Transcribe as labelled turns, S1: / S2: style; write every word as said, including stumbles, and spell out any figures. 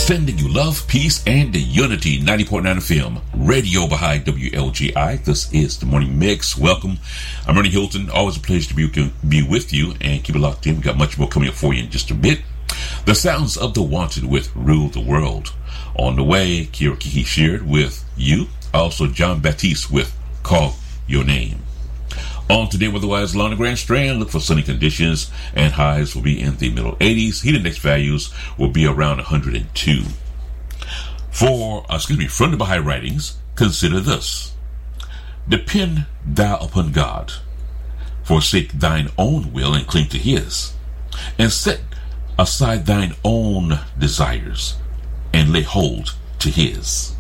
S1: Sending you love, peace, and unity. ninety point nine F M, Radio Baha'i W L G I. This is the Morning Mix. Welcome. I'm Ernie Hilton. Always a pleasure to be, be with you and keep it locked in. We got much more coming up for you in just a bit. The Sounds of the Wanted with Rule the World. On the way, Kira Kiki shared with you. Also, John Baptiste with Call Your Name. On today, weather-wise, along the Grand Strand, look for sunny conditions, and highs will be in the middle eighties. Heat index values will be around one hundred two. For, uh, excuse me, from the Baha'i writings, consider this. Depend thou upon God, forsake thine own will and cling to his, and set aside thine own desires and lay hold to his.